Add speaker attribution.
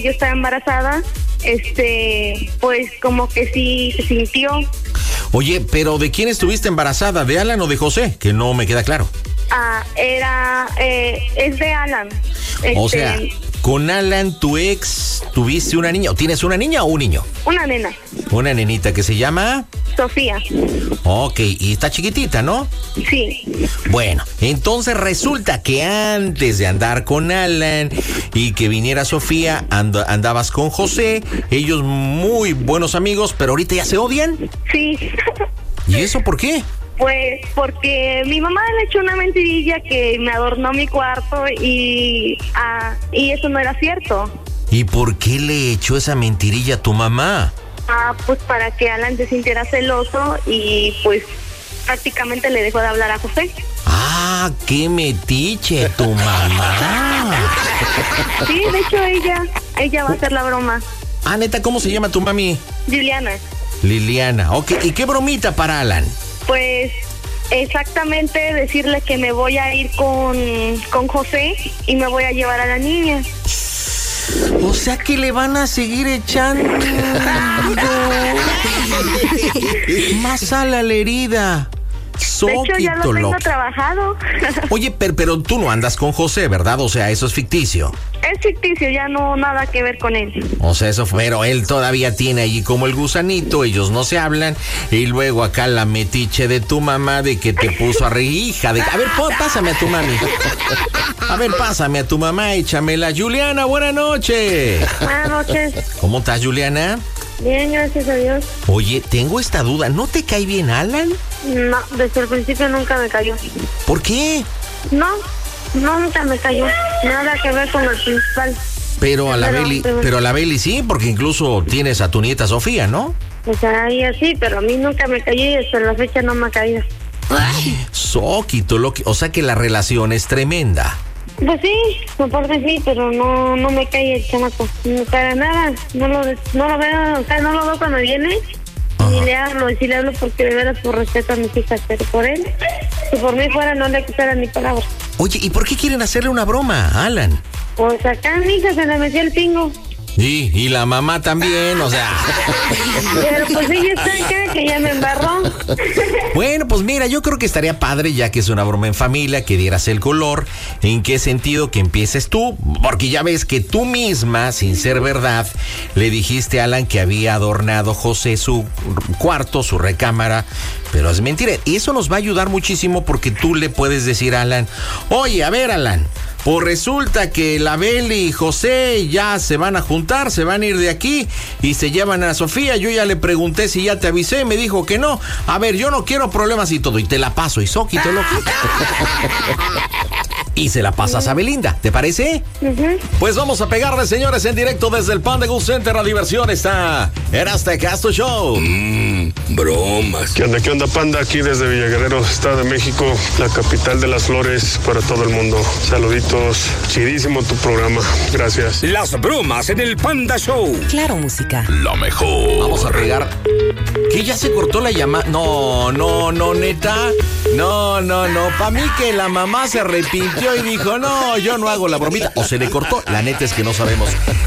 Speaker 1: yo estaba embarazada, pues como que sí se sintió.
Speaker 2: Oye, pero ¿de quién estuviste embarazada? ¿De Alan o de José? Que no me queda claro.
Speaker 1: Es de Alan.
Speaker 2: O sea, con Alan, tu ex, tuviste una niña. ¿O tienes una niña o un niño?
Speaker 1: Una nena.
Speaker 2: Una nenita que se llama...
Speaker 1: Sofía.
Speaker 2: Ok, y está chiquitita, ¿no?
Speaker 1: Sí.
Speaker 2: Bueno, entonces resulta que antes de andar con Alan y que viniera Sofía, andabas con José, ellos muy buenos amigos, pero ahorita ya se odian.
Speaker 1: Sí.
Speaker 2: ¿Y eso por qué?
Speaker 1: Pues porque mi mamá le echó una mentirilla que me adornó mi cuarto y eso no era cierto.
Speaker 2: ¿Y por qué le echó esa mentirilla a tu mamá?
Speaker 1: Pues para que Alan se sintiera celoso y pues prácticamente le dejó de hablar a José.
Speaker 2: ¡Qué metiche tu mamá!
Speaker 1: Sí, de hecho ella va a hacer la broma.
Speaker 2: Neta, ¿cómo se llama tu mami?
Speaker 1: Juliana.
Speaker 2: Liliana, ok. ¿Y qué bromita para Alan?
Speaker 1: Pues exactamente decirle que me voy a ir con José y me voy a llevar a la niña.
Speaker 2: O sea que le van a seguir echando más sal a la herida.
Speaker 1: De hecho, ya lo tengo trabajado.
Speaker 2: Oye, pero tú no andas con José, ¿verdad? O sea, eso es ficticio.
Speaker 1: Es ficticio, ya no nada que ver con él.
Speaker 2: O sea, pero él todavía tiene allí como el gusanito, ellos no se hablan. Y luego acá la metiche de tu mamá de que te puso a reír, hija de... A ver, pásame a tu mami. A ver, pásame a tu mamá, échamela. Juliana, buenas noches.
Speaker 1: Buenas noches.
Speaker 2: ¿Cómo estás, Juliana?
Speaker 1: Bien, gracias a Dios.
Speaker 2: Oye, tengo esta duda, ¿no te cae bien Alan?
Speaker 1: No, desde el principio nunca me cayó.
Speaker 2: ¿Por qué?
Speaker 1: No, nunca me cayó. Nada que ver con el principal.
Speaker 2: Pero a la Beli sí, porque incluso tienes a tu nieta Sofía, ¿no?
Speaker 1: O sea, ella sí, pero a mí nunca me cayó y hasta la fecha no me ha caído.
Speaker 2: Soquito, o sea que la relación es tremenda.
Speaker 1: Pues sí, aparte sí, pero no me cae el chamaco. Para nada, no lo veo, o sea, no lo veo cuando viene. Ni le hablo, y si le hablo porque de veras por respeto a mis hijas, pero por él, si por mí fuera no le quitara ni palabra.
Speaker 2: Oye, ¿y por qué quieren hacerle una broma a Alan?
Speaker 1: Pues acá mi hija se le metió el pingo.
Speaker 2: Y la mamá también, o sea.
Speaker 1: Pero pues ella está acá, que ya me embarró.
Speaker 2: Bueno, pues mira, yo creo que estaría padre, ya que es una broma en familia, que dieras el color. ¿En qué sentido? Que empieces tú, porque ya ves que tú misma, sin ser verdad, le dijiste a Alan que había adornado José su cuarto, su recámara, pero es mentira. Y eso nos va a ayudar muchísimo porque tú le puedes decir a Alan, oye, a ver, Alan, pues resulta que la Beli y José ya se van a juntar, se van a ir de aquí y se llevan a Sofía. Yo ya le pregunté si ya te avisé y me dijo que no. A ver, yo no quiero problemas y todo. Y te la paso, y soquito loco. Y se la pasas a Belinda, ¿te parece? Pues vamos a pegarle, señores, en directo desde el Panda Go Center. La diversión está en Aztecasto Show.
Speaker 3: Bromas.
Speaker 4: ¿Qué onda, Panda? Aquí desde Villaguerrero, Estado de México, la capital de las flores para todo el mundo. Saluditos. Chidísimo tu programa. Gracias.
Speaker 3: Las bromas en el Panda Show.
Speaker 5: Claro, música.
Speaker 3: Lo mejor.
Speaker 2: Vamos a pegar. ¿Que ya se cortó la llamada? No, neta. No. Pa' mí que la mamá se arrepintió y dijo, no, yo no hago la bromita. O se le cortó. La neta es que no sabemos.